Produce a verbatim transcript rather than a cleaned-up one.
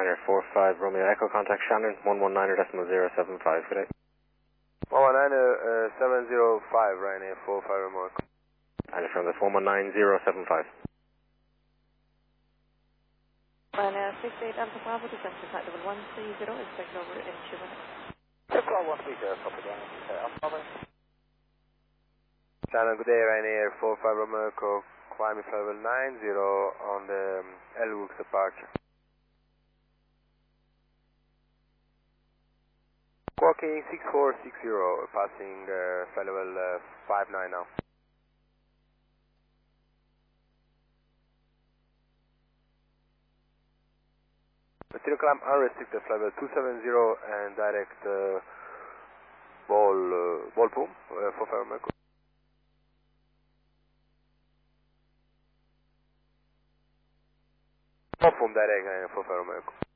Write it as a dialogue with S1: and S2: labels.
S1: Ryanair four five Romeo Echo, contact Shannon, one one nine decimal zero seven five, good day.
S2: one one nine, uh, seven zero five, Ryanair four five Romeo Echo.
S1: And from this one one nine zero seven five.
S3: Ryanair six eight Alpha Bravo, descent to flight level one three zero, expect over in two minutes.
S4: Aircraft one three zero, copy down, Alpha Bravo.
S2: Shannon, good day, Ryanair four five Romeo Echo, climbing flight level nine zero on the um, Elwood departure. Squawking six four six zero, passing uh, flight level uh, five nine now. Material climb unrestricted, flight level two seven zero and direct uh, ball, uh, ball boom uh, for Romeo Echo. Ball boom direct uh, for Romeo Echo.